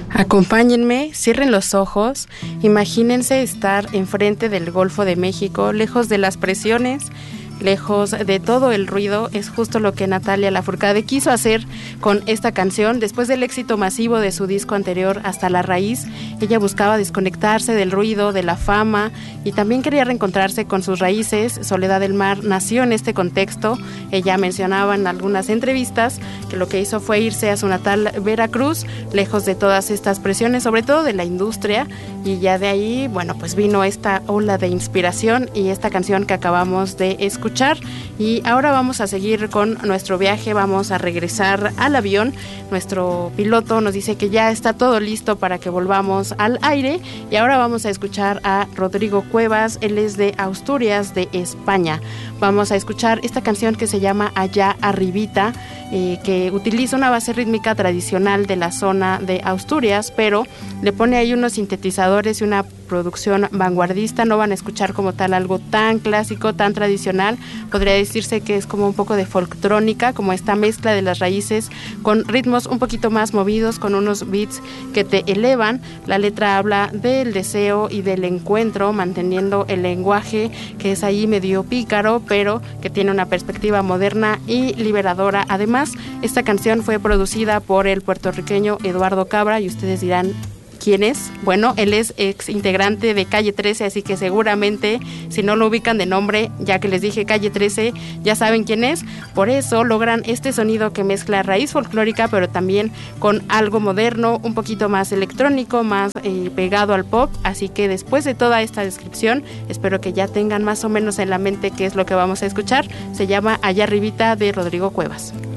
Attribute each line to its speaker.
Speaker 1: Acompáñenme, cierren los ojos, imagínense estar enfrente del Golfo de México, lejos de las presiones, lejos de todo el ruido. Es justo lo que Natalia Lafourcade quiso hacer con esta canción. Después del éxito masivo de su disco anterior, Hasta la Raíz, ella buscaba desconectarse del ruido, de la fama, y también quería reencontrarse con sus raíces. Soledad del Mar nació en este contexto. Ella mencionaba en algunas entrevistas que lo que hizo fue irse a su natal Veracruz, lejos de todas estas presiones, sobre todo de la industria, y ya de ahí, bueno, pues vino esta ola de inspiración y esta canción que acabamos de escuchar. Y ahora vamos a seguir con nuestro viaje, vamos a regresar al avión. Nuestro piloto nos dice que ya está todo listo para que volvamos al aire, y ahora vamos a escuchar a Rodrigo Cuevas. Él es de Asturias, de España. Vamos a escuchar esta canción que se llama Allá Arribita, que utiliza una base rítmica tradicional de la zona de Asturias, pero le pone ahí unos sintetizadores y una producción vanguardista. No van a escuchar como tal algo tan clásico, tan tradicional. Podría decirse que es como un poco de folktrónica, como esta mezcla de las raíces con ritmos un poquito más movidos, con unos beats que te elevan. La letra habla del deseo y del encuentro, manteniendo el lenguaje que es ahí medio pícaro, pero que tiene una perspectiva moderna y liberadora. Además, esta canción fue producida por el puertorriqueño Eduardo Cabra, y ustedes dirán, ¿quién es? Bueno, él es ex integrante de Calle 13, así que seguramente, si no lo ubican de nombre, ya que les dije Calle 13, ya saben quién es. Por eso logran este sonido que mezcla raíz folclórica, pero también con algo moderno, un poquito más electrónico, más pegado al pop. Así que después de toda esta descripción, espero que ya tengan más o menos en la mente qué es lo que vamos a escuchar. Se llama Allá Arribita, de Rodrigo Cuevas.